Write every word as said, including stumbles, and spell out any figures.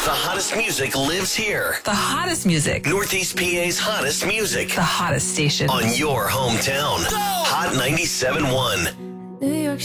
The hottest music lives here. The hottest music. Northeast P A's hottest music. The hottest station. On your hometown. Go! Hot ninety-seven point one. New York